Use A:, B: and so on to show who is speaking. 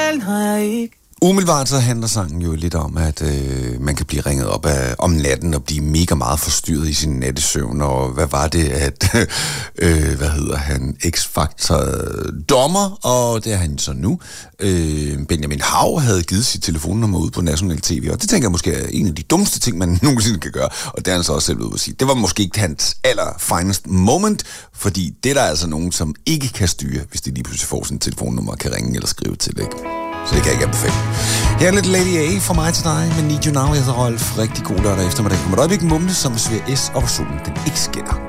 A: valg har jeg ikke.
B: Umiddelbart så handler sangen jo lidt om, at man kan blive ringet op om natten og blive mega meget forstyrret i sin nattesøvn. Og hvad var det, at X-Factor dommer, og det er han så nu. Benjamin Hav havde givet sit telefonnummer ud på national tv, og det tænker jeg måske er en af de dummeste ting, man nogensinde kan gøre. Og det er han så også selv ude at sige. Det var måske ikke hans finest moment, fordi det er der altså nogen, som ikke kan styre, hvis de lige pludselig får sin telefonnummer og kan ringe eller skrive til det. Så det kan jeg ikke anbefale. Her er lidt Lady A fra mig til dig med Need You Now. Jeg hedder Rolf. Rigtig god lørdag eftermiddag. Kommer der øjeblik en mumle, som vil svære S og solen den ikke skinner.